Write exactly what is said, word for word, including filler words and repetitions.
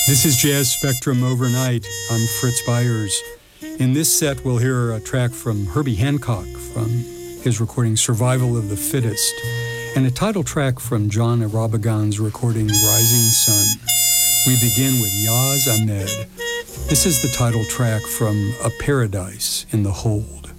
This is Jazz Spectrum Overnight. I'm Fritz Byers. In this set, we'll hear a track from Herbie Hancock from his recording Survival of the Fittest, and a title track from John Irabagan's recording Rising Sun. We begin with Yaz Ahmed. This is the title track from A Paradise in the Hold.